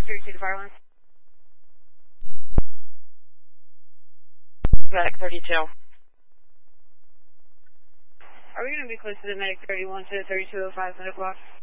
32 to Firelands. Medic 32. Are we going to be close to the Medic 31 to 3205 medic block?